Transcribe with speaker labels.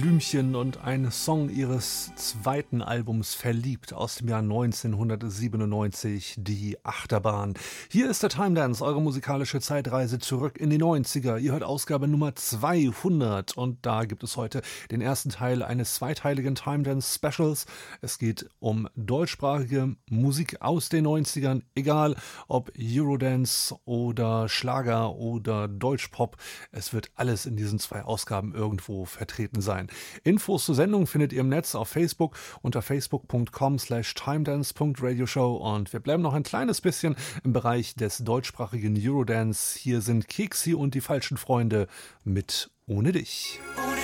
Speaker 1: Blümchen und ein Song ihres zweiten Albums Verliebt aus dem Jahr 1997, die Achterbahn. Hier ist der Time Dance, eure musikalische Zeitreise zurück in die 90er. Ihr hört Ausgabe Nummer 200 und da gibt es heute den ersten Teil eines zweiteiligen Time Dance Specials. Es geht um deutschsprachige Musik aus den 90ern, egal ob Eurodance oder Schlager oder Deutschpop. Es wird alles in diesen zwei Ausgaben irgendwo vertreten sein. Infos zur Sendung findet ihr im Netz auf Facebook unter facebook.com/timedance.radioshow und wir bleiben noch ein kleines bisschen im Bereich des deutschsprachigen Eurodance. Hier sind Keksi und die falschen Freunde mit Ohne dich.
Speaker 2: Ohne